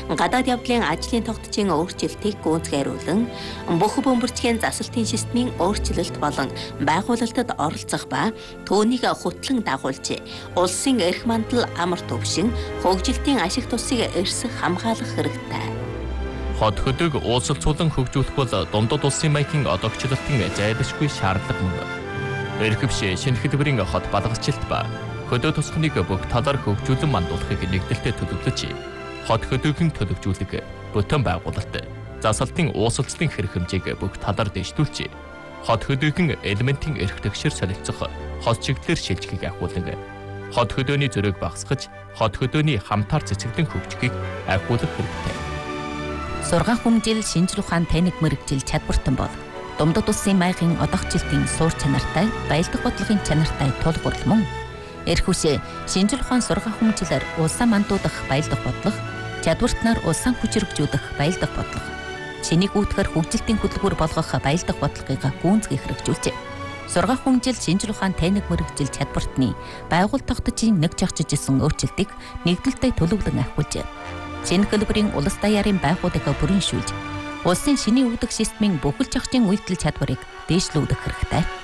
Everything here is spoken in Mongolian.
гадаад явдлын ажлын тогтцын өөрчлөлтийг гүйцэтгэрлэн бүх бөмбөрчгийн засалтын системийн өөрчлөлт болон байгуулалтад оролцох ба түүнийг хөтлөн дагуулж улсын эрх мандал амар төвшин хөгжилтийн ашиг тусыг эрсэх хамгаалах хэрэгтэй. Хот хөдөг уулзалцуулан хөгжүүлэх бол дундад улсын маягийн одоогчлолтын зайлшгүй шаардлага мөн. Эрхэвч шинэ хэлбэрийн хот балгалчлалт ба хөдөө тусахныг бүх талаар хөгжүүлэн мандуулахыг нэгдэлтэй төлөвлөж, хот хөдөөгийн төлөвжүүлэг, бүтэн байгуулалт, засалтын уусалцлын хэрэг хэмжээг бүх талаар дэвшүүлж, хот хөдөөгийн элементийн эрх тэгшэр солилцох хот чиглэлээр шилжихийг ахиулан, хот хөдөөний зөрөөг багасгаж, хот хөдөөний хамтаар цэцэглэн хөгжихийг ахиулах хэрэгтэй. Сургаан хүмжил шинжлэх ухаан танхимд мэрэгжил чадвартан бол дундад улсын маягийн одоогчлолтын суур чанартай, баялдах бодлогын чанартай тулгуурлал мөн. Эрхвшээ шинжлэх ухаан сургаан хүмжилээр улсаа мандуудах баялдах бодлого, чадвартнаар улсаа хүчрхэгжүүлэх баялдах бодлого, шинийг үүтгэр хөгжилтийн хөтөлбөр болгох баялдах бодлогыг гүйцэтгэх хэрэгжүүлжээ. Сургаан хүмжил шинжлэх ухаан танхимд мэрэгжил чадвартны байгууллага тогтцын нэг жагчижсэн өөрчлөлтийг нэгдэлтэй төлөвлөн ахиулжээ. Шинэ хэлбэрийн улс даяарын байгууллагаа бүрэншүүлж, улсын шинийн өгдөг системийн бүхэл зохицын үйлдэл чадварыг дээшлүүлэх хэрэгтэй.